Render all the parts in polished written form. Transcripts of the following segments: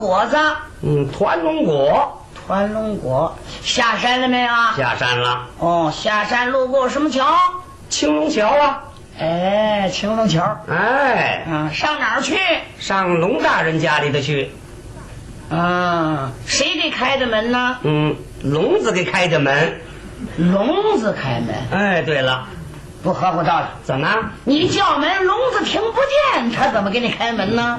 果子， 团龙果， 团龙果，下山了没有？ 下山了。 哦，下山路过什么桥？ 青龙桥啊。 哎，青龙桥。 哎， 上哪儿去？ 上龙大人家里头去。 谁给开的门呢？ 聋子给开的门。 聋子开门。 哎，对了， 不合乎道理。 怎么？ 你叫门，聋子听不见，他怎么给你开门呢？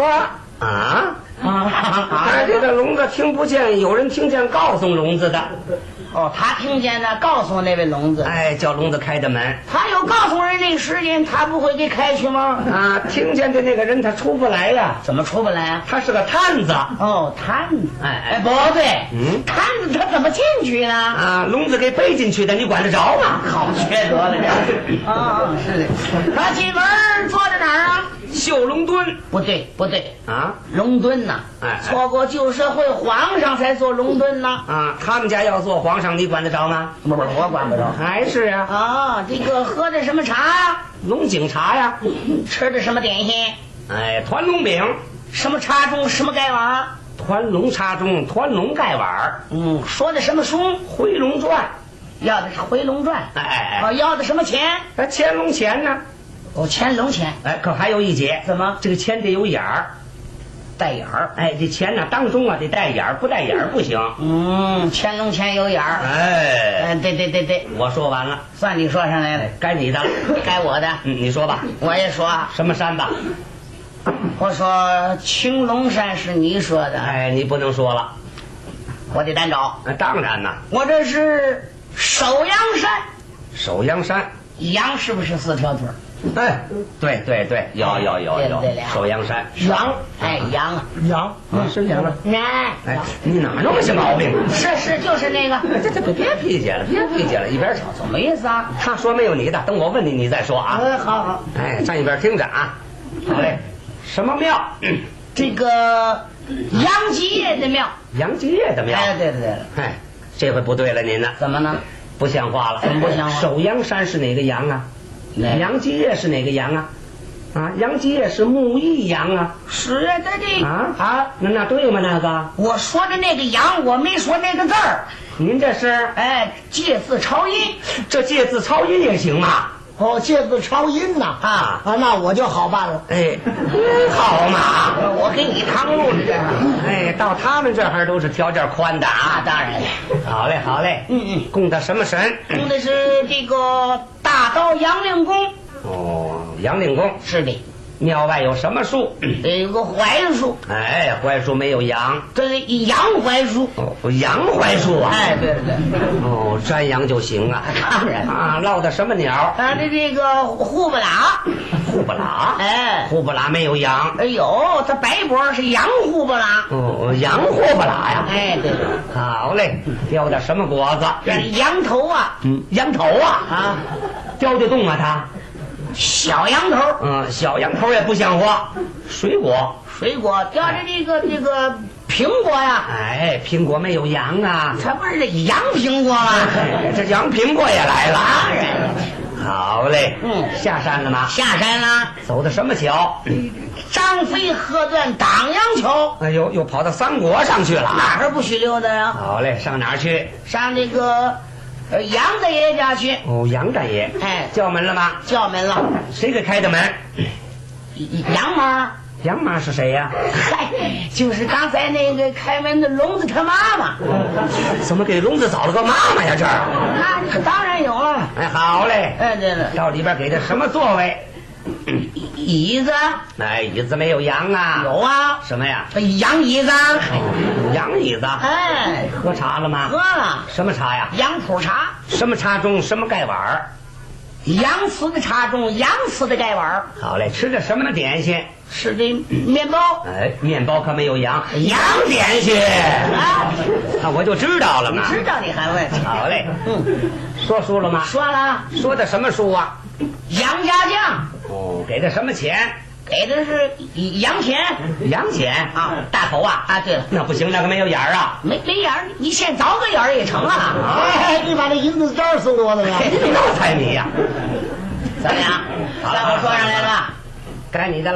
这个聋子听不见，有人听见告诉聋子的。 哦，他听见了，告诉那位聋子。 哎，叫聋子开的门。 他有告诉人那个时间，他不会给开去吗？ 听见的那个人他出不来呀。 怎么出不来啊？ 他是个摊子。 哦，摊子。哎，不对，摊子他怎么进去呢？ 聋子给背进去的，你管得着吗？ 好缺德了这。是的。他进门坐在哪儿啊？ 绣龙墩。 不对，不对龙墩呐。错过旧社会，皇上才做龙墩呢。 他们家要做皇上，你管得着吗？ 不，我管不着。 还是啊。 这个喝的什么茶？ 龙井茶呀。 吃的什么点心？ 团龙饼。 什么茶盅？什么盖碗？ 团龙茶盅，团龙盖碗。 说的什么书？《 回龙传》。 要的是《回龙传》。要的什么钱？ 乾隆钱呢？ 乾隆钱。 可还有一节。 怎么？ 这个钱得有眼儿， 带眼儿。 这钱呢当中得带眼儿，不带眼儿不行。 乾隆钱有眼儿。对， 我说完了， 算你说上来了。 该你的了。 该我的。 你说吧。 我也说。 什么山吧？ 我说青龙山是你说的。 你不能说了， 我得单找。 当然呐， 我这是首阳山。 首阳山， 羊是不是4条腿？ 对，有，首阳山。 羊是羊啊。你哪那么些毛病？ 是就是那个。 这别脾气了，一边瞧。 什么意思啊？ 他说没有你的，等我问你，你再说啊。 好。 站一边听着啊。好嘞。什么庙？ 这个杨继业的庙。 杨继业的庙。 对了。 这回不对了，您呢？ 怎么呢？ 不像话了。 怎么不像话？ 首阳山是哪个羊啊？杨继业是哪个羊啊？杨继业是木易羊啊。 是啊，这那对吗？那个我说的那个羊，我没说那个字儿。 您这是借字抄音。 这借字抄音也行吗？ 借字抄音呐。那我就好办了。 好嘛， 我给你趟路了。 到他们这儿都是条件宽的啊。 当然了。 好嘞。供的什么神？ 供的是这个大刀杨令公。 杨令公。 是的。 庙外有什么树？ 有个槐树。 槐树没有杨。 这是杨槐树。 杨槐树啊。 对。 山羊就行啊。 当然。 落的什么鸟？ 这个呼不拉。 呼不拉。呼不拉没有羊。 它白脖是羊呼不拉。 羊呼不拉呀。 对。 好嘞。雕的什么果子？ 羊头啊。 羊头啊。雕得动啊它。 小羊头。 小羊头也不像话。水果叼着这个苹果呀。 苹果没有羊啊。 它不是这洋苹果吗？ 这洋苹果也来了。 当然。 好嘞。下山了吗？ 下山了。 走的什么桥？ 张飞河段党阳桥。 又跑到三国上去了。 哪儿不许溜达呀？ 好嘞，上哪儿去？ 上这个杨大爷家去。 杨大爷。叫门了吗？ 叫门了。 谁给开的门？ 杨妈。 杨妈是谁呀？ 就是刚才那个开门的聋子他妈妈。 怎么给聋子找了个妈妈呀？这儿那当然有了。 好嘞。 对了。 到里边给他什么座位？ 椅子。 椅子没有羊啊。 有啊。 什么呀？ 羊椅子。 羊椅子。喝茶了吗？ 喝了。 什么茶呀？ 杨铺茶。 什么茶盅？什么盖碗？ 洋瓷的茶盅，洋瓷的盖碗。 好嘞。吃的什么的点心？ 吃的面包。 面包可没有羊。羊点心。那我就知道了嘛。 知道你还问。 好嘞。说书了吗？ 说了。 说的什么书啊？ 杨家将。 给的什么钱？ 给的是洋钱。 洋钱大头啊。 对了。 那不行，那个没有眼儿啊。 没眼儿，你先凿个眼儿也成啊。 你把这银子渣送给我怎么样？ 你那猜谜呀。 怎么样？在我说上来了吧？ 该你的了。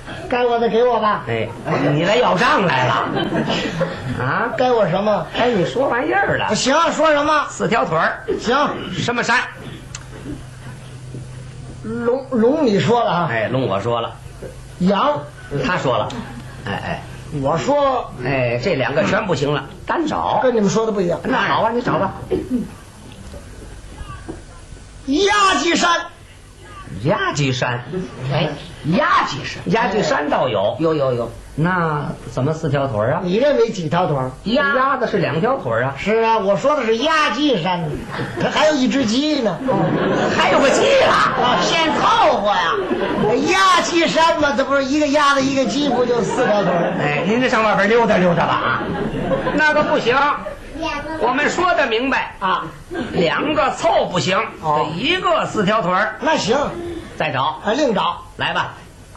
该我的给我吧。 哎，你来要账来了啊？ 该我什么？ 哎，你说玩意儿了？ 行，说什么？ 4条腿儿， 行， 什么山？ 龙你说了啊？ 哎，龙我说了， 羊他说了，哎， 我说， 哎，这2个全不行了，单找。 跟你们说的不一样。 那好啊，你找吧。 压脊山， 压脊山， 哎，压脊山， 压脊山倒有， 有， 那怎么4条腿儿啊？ 你认为几条腿？ 鸭子是2条腿儿啊， 是啊，我说的是压脊山，它还有一只鸡呢。 还有个鸡了。 先凑合呀。 压脊山嘛，这不是一个鸭子一个鸡，不就4条腿？ 哎，您这上外边溜达溜达吧啊，那个不行，我们说的明白啊 ，2个凑不行， 哦得1个4条腿儿。 那行， 再找， 另找来吧。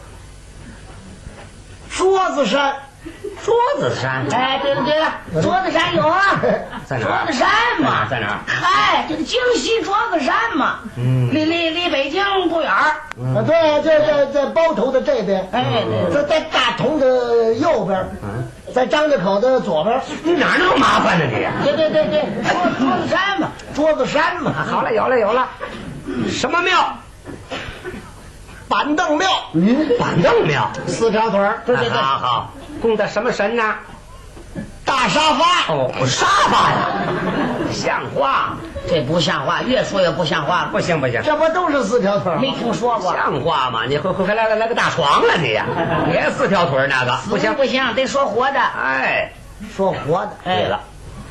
桌子山， 桌子山， 哎，对了，桌子山有啊， 在哪儿？ 桌子山嘛， 在哪儿？ 嗨，这个京西桌子山嘛，离北京不远儿。 对，在包头的这边， 哎， 在大同的右边，在张家口的左边。 你哪儿那么麻烦呢你？ 对，桌子山嘛， 桌子山嘛。 好了，有了，什么庙？ 板凳庙， 板凳庙 ，4条腿。对， 好，供的什么神呢？ 大沙发。 哦，沙发呀，像话？ 这不像话，越说越不像话了。 不行， 这不都是4条腿吗？ 没听说过。 像话吗？你还来个大床了你呀？也4条腿那个不行， 得说活的。 哎， 说活的。 对了，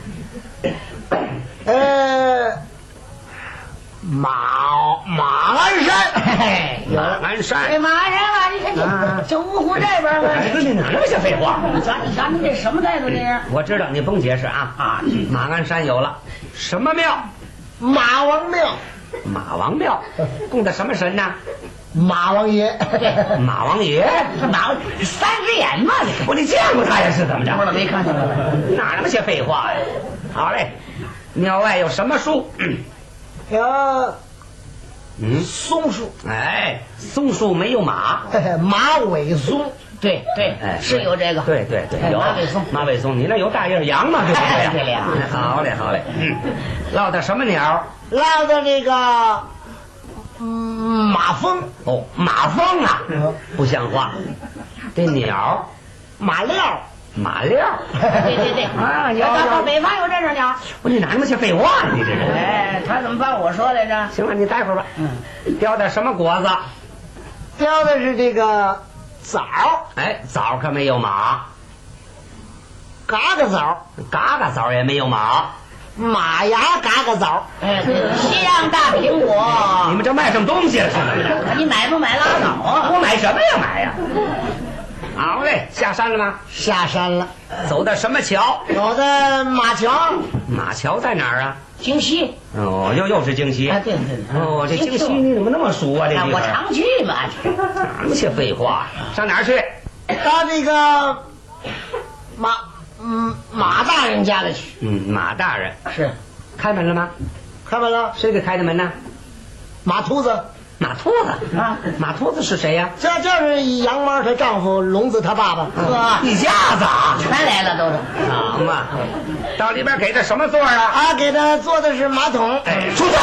马鞍山， 马鞍山。 哎，马鞍山啊，你看这芜湖这边儿嘛。 孩子，你哪那么些废话？ 你瞧，你这什么态度这是？ 我知道，你甭解释啊。马鞍山有了，什么庙？ 马王庙。 马王庙，供的什么神呢？ 马王爷。 马王爷， 马3只眼嘛， 你见过他呀？是怎么着？ 不知道没看见过。 哪那么些废话呀？好嘞，庙外有什么树？ 松树。 哎，松树没有马， 马尾松。 对， 哎， 是有这个。 对，有马尾松，你那有大叶羊嘛？对不对呀？ 对了。 好嘞，落的什么鸟？ 落的这个马蜂。 哦，马蜂啊，不像话。这鸟， 马料。 对啊， 到北方有这种鸟。 不是你哪那么些废话呢？你这是？ 哎，他怎么帮我说来着？ 行了，你待会儿吧。雕的什么果子？ 雕的是这个枣。 哎，枣可没有马。 嘎嘎枣。 嘎嘎枣也没有马。 马牙嘎嘎枣。 哎，西洋大苹果。 你们这卖什么东西了？是怎么着？ 你买不买拉倒啊？ 我买什么呀？买呀！好嘞，下山了吗？ 下山了。 走的什么桥？ 走的马桥。 马桥在哪儿啊？ 京西。 哦，又是京西。 啊，对。 哦，这京西你怎么那么熟啊？这地方我常去嘛。 哪么些废话？上哪儿去？ 到这个马大人家里去。 马大人是开门了吗？ 开门了。 谁给开的门呢？ 马秃子。 马秃子啊？马秃子是谁呀？ 这是杨妈她丈夫，聋子他爸爸。 一家子啊， 全来了都是。 好嘛，到里边给他什么座啊？ 给他做的是马桶。 哎，出去！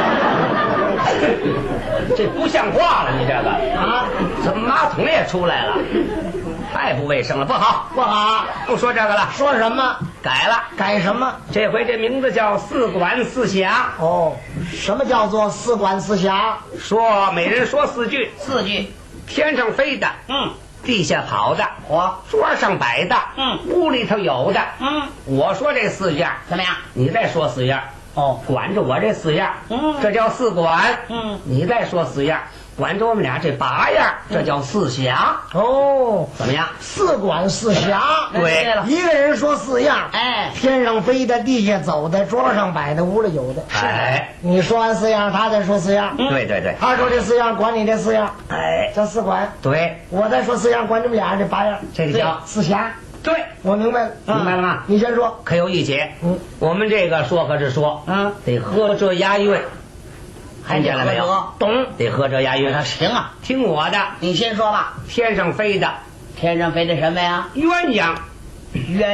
这不像话了，你这个怎么马桶也出来了？太不卫生了，不好，不说这个了。 说什么？ 改了， 改什么？ 这回这名字叫4管4辖。 哦，什么叫做4管4辖？ 说每人说4句 ，4句， 天上飞的，地下跑的，桌上摆的，屋里头有的，我说这4样怎么样？ 你再说4样。管着我这4样，这叫4管。你再说4样，管着我们俩这8样，这叫4辖。 哦， 怎么样 ？4管4辖。 对了， 一个人说4样。 哎， 天上飞的，地下走的，桌上摆的，屋里有的。 哎， 你说完4样，他再说4样。 对。 他说这4样，管你这4样。 哎， 叫4管。 对， 我再说4样，管你们俩这8样。 这个叫 4辖。 对， 我明白了， 明白了吗？ 你先说。 可有一节，我们这个说可是说，得合辙押韵。 听见了没有？懂，得合辙押韵。 行啊， 听我的， 你先说吧。 天上飞的， 天上飞的什么呀？ 鸳鸯。 鸳